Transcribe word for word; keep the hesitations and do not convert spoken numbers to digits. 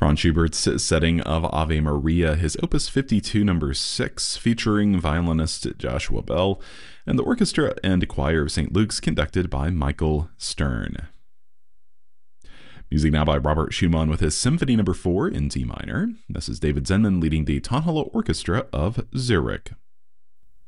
Franz Schubert's setting of Ave Maria, his Opus fifty-two number six, featuring violinist Joshua Bell, and the orchestra and choir of Saint Luke's conducted by Michael Stern. Music now by Robert Schumann with his Symphony number four in D minor. This is David Zenman leading the Tonhalle Orchestra of Zurich.